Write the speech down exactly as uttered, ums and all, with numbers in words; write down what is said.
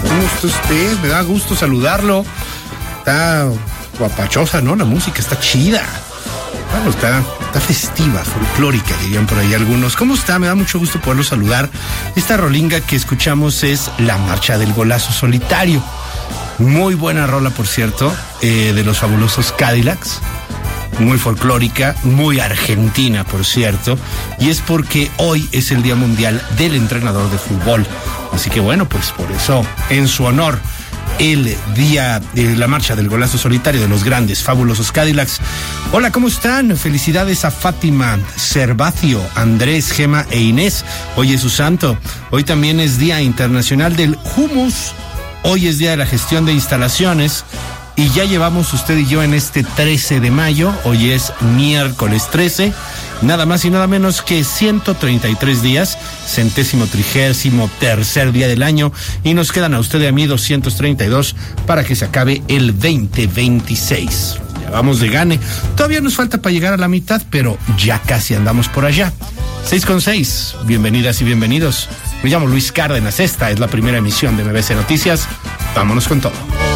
¿Cómo está usted? Me da gusto saludarlo. Está guapachosa, ¿no? La música está chida. Bueno, está, está festiva, folclórica, dirían por ahí algunos. ¿Cómo está? Me da mucho gusto poderlo saludar. Esta rolinga que escuchamos es La Marcha del Golazo Solitario. Muy buena rola, por cierto, eh, de los fabulosos Cadillacs. Muy folclórica, muy argentina, por cierto. Y es porque hoy es el Día Mundial del Entrenador de Fútbol. Así que bueno, pues por eso, en su honor, el día de la marcha del golazo solitario de los grandes, fabulosos Cadillacs. Hola, ¿cómo están? Felicidades a Fátima, Servacio, Andrés, Gema e Inés. Hoy es su santo. Hoy también es Día Internacional del Hummus. Hoy es Día de la Gestión de Instalaciones. Y ya llevamos usted y yo en este trece de mayo. Hoy es miércoles trece. Nada más y nada menos que ciento treinta y tres días, centésimo trigésimo tercer día del año, y nos quedan a usted y a mí doscientos treinta y dos para que se acabe el veinte veintiséis. Ya vamos de gane. Todavía nos falta para llegar a la mitad, pero ya casi andamos por allá. seis con seis, bienvenidas y bienvenidos. Me llamo Luis Cárdenas, esta es la primera emisión de M B C Noticias. Vámonos con todo.